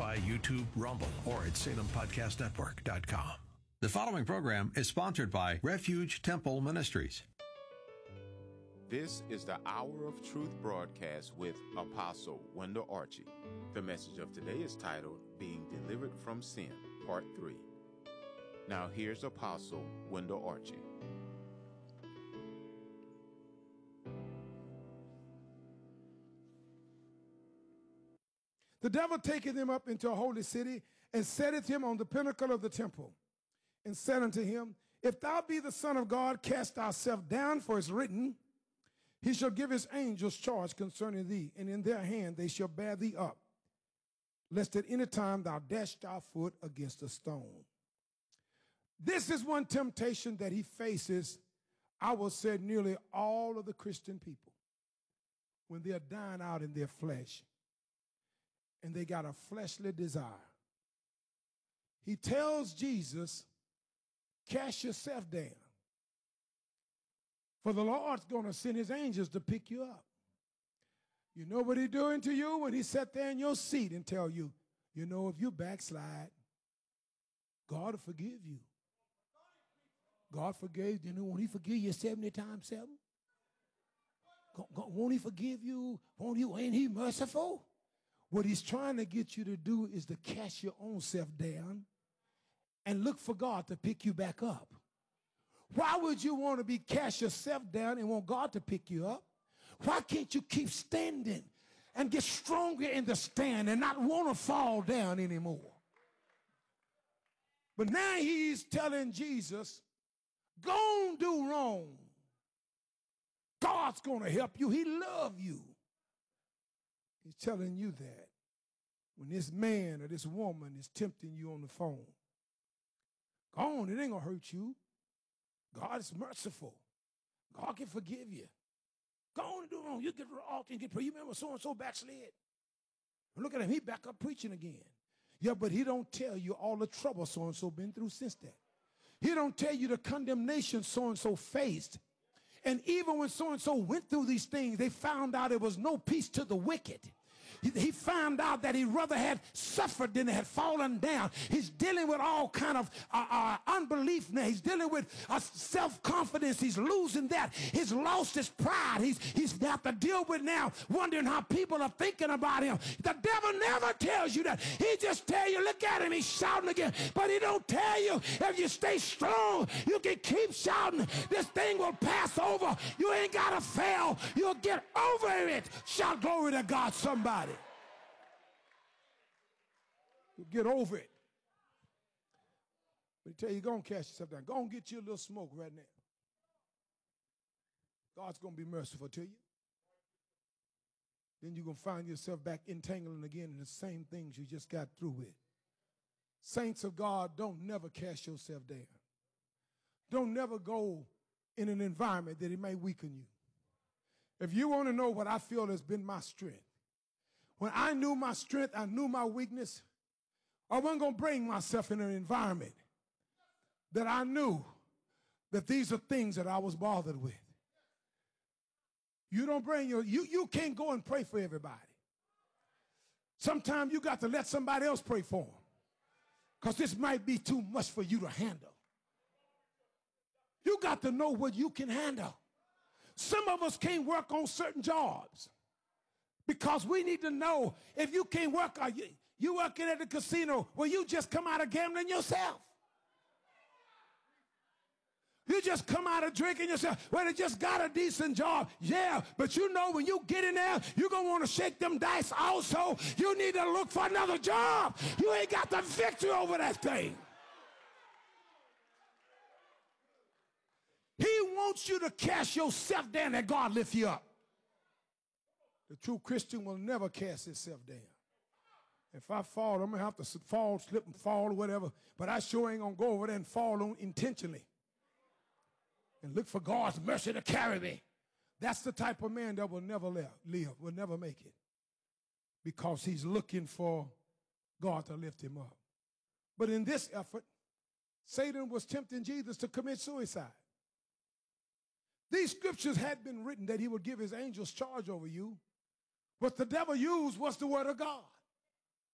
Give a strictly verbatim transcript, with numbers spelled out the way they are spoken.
Spotify, YouTube, Rumble, or at Salem Podcast Network dot com. The following program is sponsored by Refuge Temple Ministries. This is the Hour of Truth broadcast with Apostle Wendell Archie. The message of today is titled, Being Delivered from Sin, Part three. Now here's Apostle Wendell Archie. The devil taketh him up into a holy city, and setteth him on the pinnacle of the temple, and said unto him, If thou be the Son of God, cast thyself down, for it's written, He shall give his angels charge concerning thee, and in their hand they shall bear thee up, lest at any time thou dash thy foot against a stone. This is one temptation that he faces, I will say, nearly all of the Christian people when they're dying out in their flesh and they got a fleshly desire. He tells Jesus, cast yourself down, for the Lord's going to send his angels to pick you up. You know what he's doing to you when he sat there in your seat and tell you, you know, if you backslide, God will forgive you. God forgave, you know, won't he forgive you seventy times seven? Won't he forgive you? Won't he, ain't he merciful? What he's trying to get you to do is to cast your own self down and look for God to pick you back up. Why would you want to be cast yourself down and want God to pick you up? Why can't you keep standing and get stronger in the stand and not want to fall down anymore? But now he's telling Jesus, go and do wrong. God's going to help you. He loves you. He's telling you that when this man or this woman is tempting you on the phone, go on, it ain't going to hurt you. God is merciful. God can forgive you. Go on and do wrong. You get to the altar and get prayer. You remember so-and-so backslid? Look at him. He back up preaching again. Yeah, but he don't tell you all the trouble so-and-so been through since that. He don't tell you the condemnation so-and-so faced. And even when so-and-so went through these things, they found out it was no peace to the wicked. He found out that he rather had suffered than had fallen down. He's dealing with all kind of uh, uh, unbelief now. He's dealing with uh, self-confidence. He's losing that. He's lost his pride. He's, he's got to deal with now wondering how people are thinking about him. The devil never tells you that. He just tell you, look at him, he's shouting again. But he don't tell you, if you stay strong, you can keep shouting. This thing will pass over. You ain't got to fail. You'll get over it. Shout glory to God, somebody. Get over it. But he tell you, go and cast yourself down. Go and get you a little smoke right now. God's going to be merciful to you. Then you're going to find yourself back entangling again in the same things you just got through with. Saints of God, don't never cast yourself down. Don't never go in an environment that it may weaken you. If you want to know what I feel has been my strength, when I knew my strength, I knew my weakness, I wasn't going to bring myself in an environment that I knew that these are things that I was bothered with. You don't bring your, you, you can't go and pray for everybody. Sometimes you got to let somebody else pray for them because this might be too much for you to handle. You got to know what you can handle. Some of us can't work on certain jobs because we need to know if you can't work, are you, You working at the casino, well, you just come out of gambling yourself. You just come out of drinking yourself. Well, they just got a decent job. Yeah, but you know when you get in there, you're going to want to shake them dice also. You need to look for another job. You ain't got the victory over that thing. He wants you to cast yourself down that God lift you up. The true Christian will never cast himself down. If I fall, I'm going to have to fall, slip and fall or whatever, but I sure ain't going to go over there and fall on intentionally and look for God's mercy to carry me. That's the type of man that will never live, live, will never make it because he's looking for God to lift him up. But in this effort, Satan was tempting Jesus to commit suicide. These scriptures had been written that he would give his angels charge over you. What the devil used was the word of God.